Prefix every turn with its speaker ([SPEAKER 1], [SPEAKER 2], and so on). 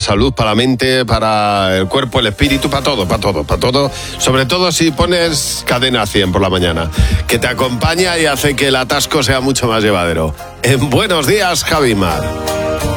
[SPEAKER 1] salud, para la mente, para el cuerpo, el espíritu, para todo. Sobre todo si pones Cadena 100 por la mañana, que te acompaña y hace que el atasco sea mucho más llevadero. En Buenos Días, Javi Mar.